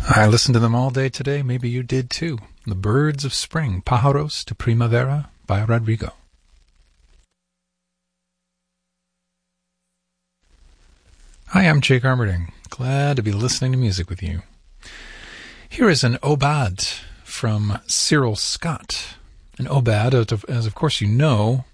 I listened to them all day today. Maybe you did too. The Birds of Spring, Pájaros de Primavera by Rodrigo. Hi, I'm Jake Armerding. Glad to be listening to music with you. Here is an Obad from Cyril Scott. An Obad, as of course you know,